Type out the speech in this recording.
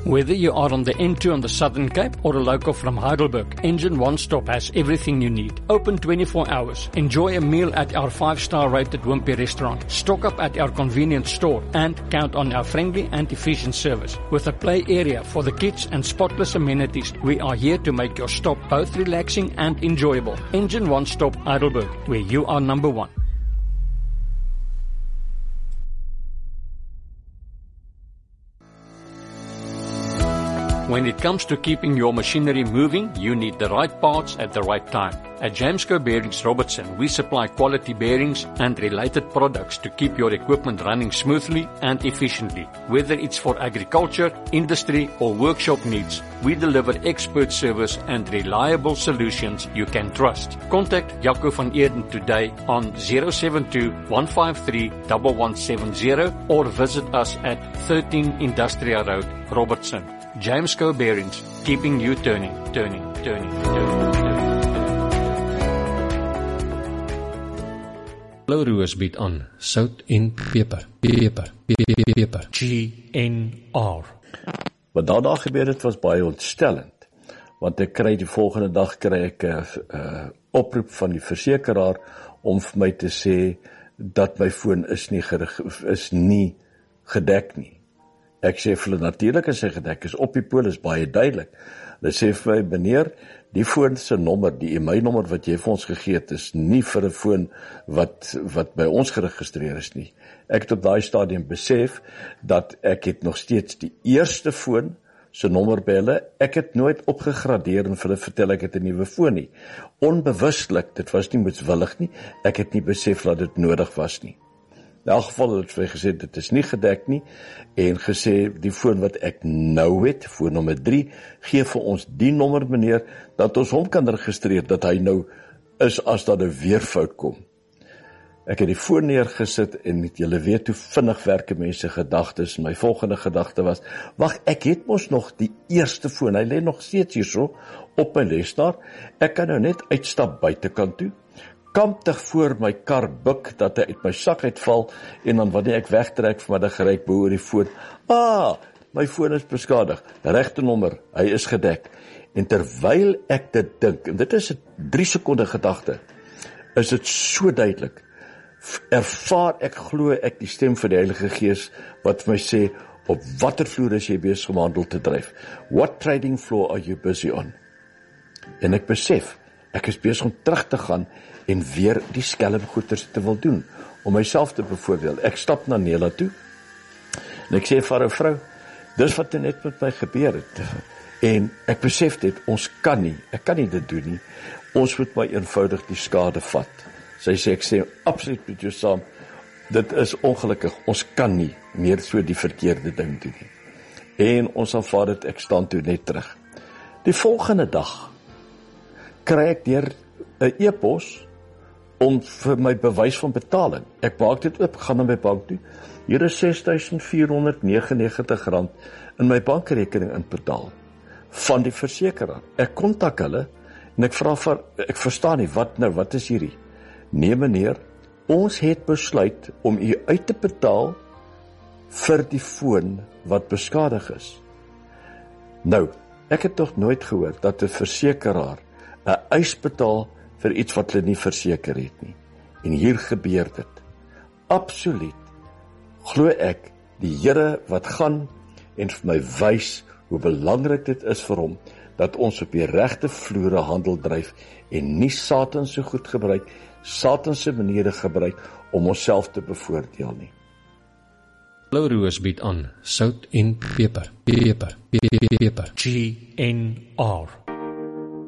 Whether you are on the N2 on the Southern Cape or a local from Heidelberg, Engine One Stop has everything you need. Open 24 hours. Enjoy a meal at our 5-star rated Wimpy restaurant. Stock up at our convenience store and count on our friendly and efficient service. With a play area for the kids and spotless amenities, we are here to make your stop both relaxing and enjoyable. Engine One Stop Heidelberg, where you are number one. When it comes to keeping your machinery moving, you need the right parts at the right time. At Jamesco Bearings Robertson, we supply quality bearings and related products to keep your equipment running smoothly and efficiently. Whether it's for agriculture, industry, or workshop needs, we deliver expert service and reliable solutions you can trust. Contact Jaco van Eerden today on 072-153-1170 or visit us at 13 Industrial Road, Robertson. Jamesco Bearings, keeping you turning. Blou Roos bied aan sout en peper. GNR. Wat daar gebeur het was baie ontstellend, want ek kry die volgende dag 'n oproep van die versekeraar om vir my te sê dat my foon is nie gedek nie. Ek sê vir hulle, natuurlik is hy gedek, is op die polis baie duidelik. Hulle sê vir my, meneer, die foon se nommer, die e-mailnommer wat jy vir ons gegee het, is nie vir 'n foon wat by ons geregistreer is nie. Ek het op daai stadium besef dat ek het nog steeds die eerste foon se nommer by hulle. Ek het nooit opgegradeer en vir hulle vertel ek het 'n nuwe foon nie. Onbewustelik, dit was nie moetswillig nie, ek het nie besef dat dit nodig was nie. In elk geval het hy gesê, dit is nie gedek nie, en gesê, die foon wat ek nou het, foon nommer 3, gee vir ons die nommer, meneer, dat ons hom kan registreer, dat hy nou is as dat 'n weerfout kom. Ek het die foon neergesit, en julle weet hoe vinnig werke mense gedagtes, my volgende gedagte was, wag, ek het mos nog die eerste foon, hy lê nog steeds hierso, op my lesenaar, ek kan nou net uitstap buitekant toe, kamptig voor my kar buk, dat hy uit my sak uitval, en dan wanneer ek wegtrek vanmiddag geryk bo oor die foon, my foon is beskadig, regte nommer, hy is gedek, en terwyl ek dit dink, en dit is 'n 3 sekonde gedagte, is dit so duidelik, ervaar ek, glo ek die stem van die Heilige Gees, wat vir my sê, op watter vloer is jy besig om handel te dryf? What trading floor are you busy on? En ek besef, ek is besig om terug te gaan, en weer die skelmgoeders te wil doen, om myself te bevoordeel. Ek stap na Nela toe, en ek sê vir haar vrou, dis wat net met my gebeur het, en ek besef dit, ek kan nie dit doen nie, ons moet maar eenvoudig die skade vat. Sy sê, ek sê absoluut met jou saam, dit is ongelukkig, ons kan nie meer so die verkeerde ding doen nie. En ons aanvaar dit, ek staan toe net terug. Die volgende dag, kry ek deur 'n e-pos, om vir my bewys van betaling. Ek maak dit oop, gaan na my bank toe, hier is R6.499 in my bankrekening inbetaal, van die versekeraar. Ek kontak hulle, en ek vra vir, ek verstaan nie, wat is hierdie? Nee meneer, ons het besluit om u uit te betaal vir die foon wat beskadig is. Nou, ek het toch nooit gehoor dat 'n versekeraar 'n eis betaal vir iets wat hulle nie verseker het nie. En hier gebeur dit. Absoluut, glo ek, die Here wat gaan en vir my wys hoe belangrik dit is vir hom, dat ons op die regte vloere handel dryf, en nie Satan se goed gebruik, Satan se maniere gebruik, om onsself te bevoordeel nie. Blou Roos bied aan sout en peper. GNR.